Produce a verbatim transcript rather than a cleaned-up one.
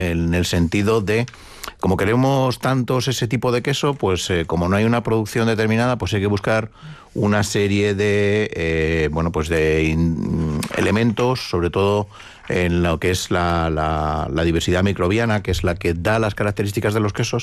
en el sentido de, como queremos tantos ese tipo de queso, pues eh, como no hay una producción determinada, pues hay que buscar una serie de, eh, bueno, pues de in, elementos, sobre todo en lo que es la, la, la diversidad microbiana, que es la que da las características de los quesos,